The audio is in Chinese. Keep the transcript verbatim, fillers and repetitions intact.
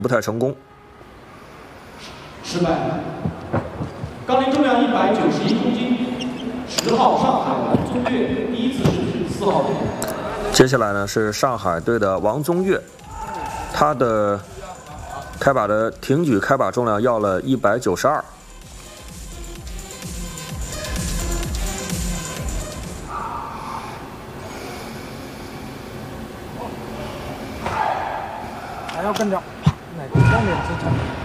不太成功。 失败。杠铃重量一百九十一公斤，十号上海王宗岳第一次试四号队。 接下来呢是上海队的王宗岳，他的开把的挺举开把重量要了一百九十二。 还要跟着，哪个方面支撑？